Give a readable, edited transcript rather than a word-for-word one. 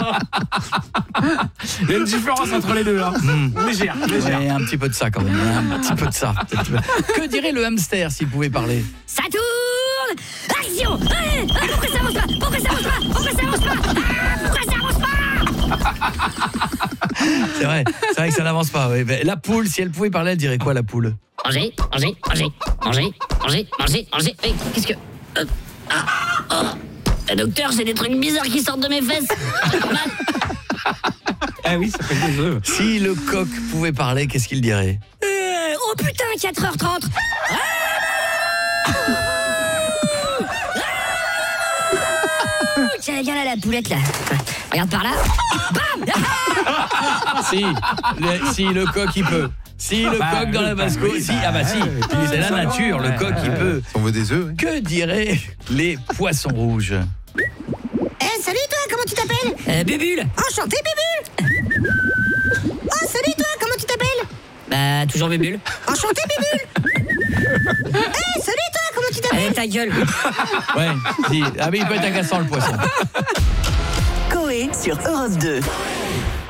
Il y a une différence entre les deux. Hein. Légère. Ouais, un petit peu de ça quand même. Un petit peu de ça. Que dirait le hamster s'il pouvait parler? Ça tourne. Action. Pourquoi ça avance pas? Pourquoi ça avance pas? Pourquoi ça avance pas? Pourquoi ça avance pas? C'est vrai que ça n'avance pas. Ouais. La poule, si elle pouvait parler, elle dirait quoi, la poule? Manger. Hey, qu'est-ce que... Docteur, j'ai des trucs bizarres qui sortent de mes fesses. Ah oui, ça fait des œufs. Si le coq pouvait parler, qu'est-ce qu'il dirait? Oh putain, 4h30. Tiens, viens là, la poulette, là. Regarde par là. Bam. Si le coq, il peut. Si le coq dans la basse-cour, si, c'est la nature, le coq, il peut. On veut des œufs, oui. Que diraient les poissons rouges? Salut toi, comment tu t'appelles? Bubule. Enchanté, Bubule. Oh, salut toi, comment tu t'appelles? Bah, toujours Bubule. Enchanté, Bubule. Salut toi, comment tu t'appelles? Ta gueule. Ouais, si. Ah mais il peut être agaçant, le poisson. Coé sur Europe 2.